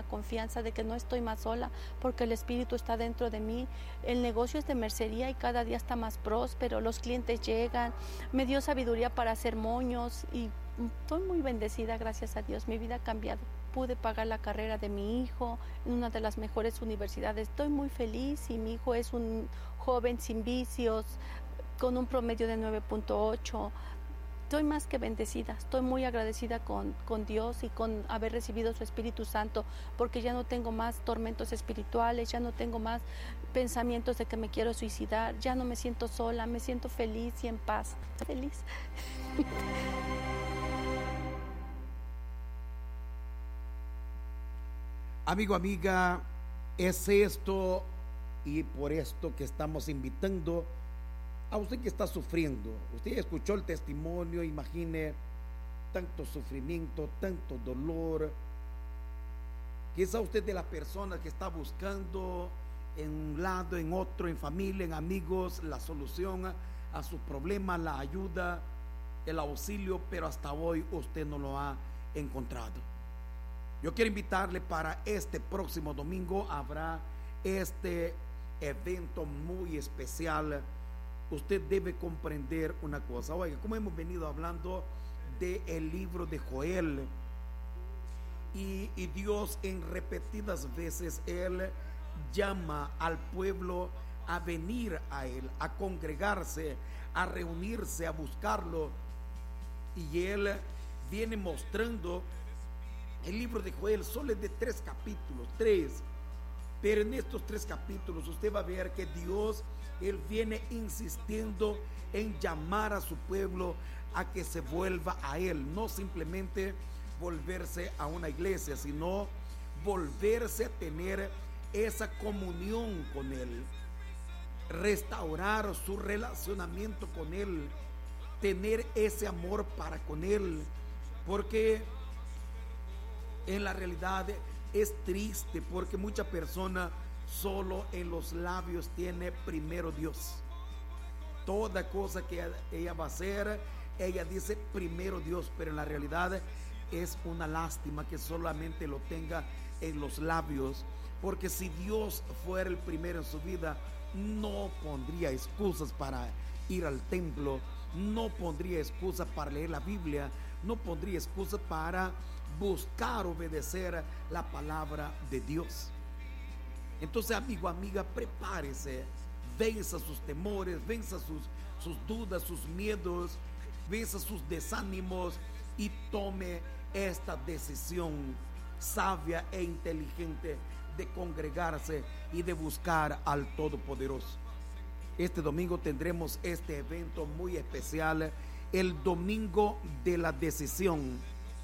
confianza de que no estoy más sola, porque el Espíritu está dentro de mí. El negocio es de mercería y cada día está más próspero, los clientes llegan, me dio sabiduría para hacer moños y estoy muy bendecida, gracias a Dios. Mi vida ha cambiado. Pude pagar la carrera de mi hijo en una de las mejores universidades. Estoy muy feliz y mi hijo es un joven sin vicios, con un promedio de 9.8. Estoy más que bendecida, estoy muy agradecida con Dios y con haber recibido su Espíritu Santo, porque ya no tengo más tormentos espirituales, ya no tengo más pensamientos de que me quiero suicidar, ya no me siento sola, me siento feliz y en paz. Feliz. Amigo, amiga, es esto y por esto que estamos invitando a usted que está sufriendo. Usted escuchó el testimonio, imagine tanto sufrimiento, tanto dolor. Quizá usted de las personas que está buscando en un lado, en otro, en familia, en amigos, la solución a sus problemas, la ayuda, el auxilio, pero hasta hoy usted no lo ha encontrado. Yo quiero invitarle para este próximo domingo. Habrá este evento muy especial. Usted debe comprender una cosa. Oiga, como hemos venido hablando del libro de Joel, y Dios en repetidas veces Él llama al pueblo a venir a Él, a congregarse, a reunirse, a buscarlo, y Él viene mostrando. El libro de Joel solo es de 3 capítulos, 3, pero en estos 3 capítulos usted va a ver que Dios, Él viene insistiendo en llamar a su pueblo a que se vuelva a Él, no simplemente volverse a una iglesia, sino volverse a tener esa comunión con Él, restaurar su relacionamiento con Él, tener ese amor para con Él, porque en la realidad es triste, porque mucha persona solo en los labios tiene primero Dios. Toda cosa que ella va a hacer, ella dice primero Dios, pero en la realidad es una lástima que solamente lo tenga en los labios, porque si Dios fuera el primero en su vida, no pondría excusas para ir al templo, no pondría excusas para leer la Biblia, no pondría excusas para buscar obedecer la palabra de Dios. Entonces, amigo, amiga, prepárese, venza sus temores, venza sus dudas, sus miedos, venza sus desánimos y tome esta decisión sabia e inteligente de congregarse y de buscar al Todopoderoso. Este domingo tendremos este evento muy especial, el domingo de la decisión.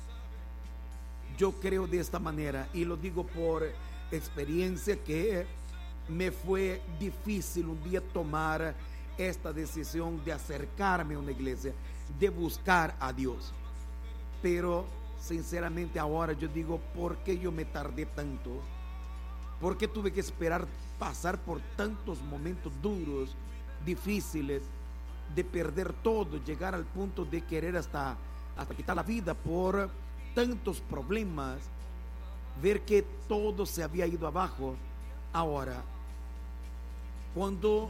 Yo creo de esta manera, y lo digo por experiencia, que me fue difícil un día tomar esta decisión de acercarme a una iglesia, de buscar a Dios. Pero sinceramente ahora yo digo, ¿por qué yo me tardé tanto? ¿Por qué tuve que esperar pasar por tantos momentos duros, difíciles, de perder todo, llegar al punto de querer hasta quitar la vida por tantos problemas, ver que todo se había ido abajo? Ahora, cuando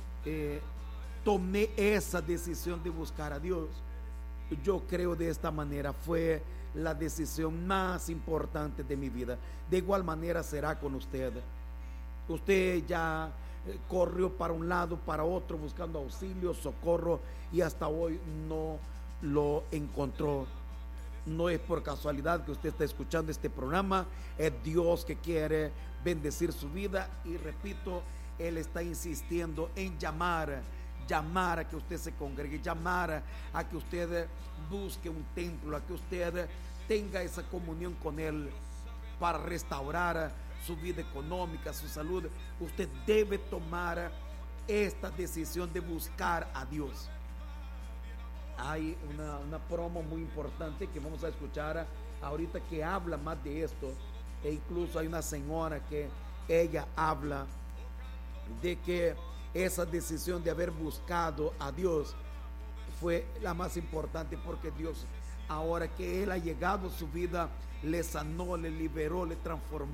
tomé esa decisión de buscar a Dios, yo creo de esta manera fue la decisión más importante de mi vida. De igual manera será con usted. Usted ya corrió para un lado, para otro, buscando auxilio, socorro, y hasta hoy no lo encontró. No es por casualidad que usted está escuchando este programa. Es Dios que quiere bendecir su vida, y repito, Él está insistiendo en llamar a que usted se congregue, llamar a que usted busque un templo, a que usted tenga esa comunión con Él para restaurar su vida económica, su salud. Usted debe tomar esta decisión de buscar a Dios. Hay una promo muy importante que vamos a escuchar ahorita, que habla más de esto, e incluso hay una señora que ella habla de que esa decisión de haber buscado a Dios fue la más importante, porque Dios, ahora que Él ha llegado a su vida, le sanó, le liberó, le transformó.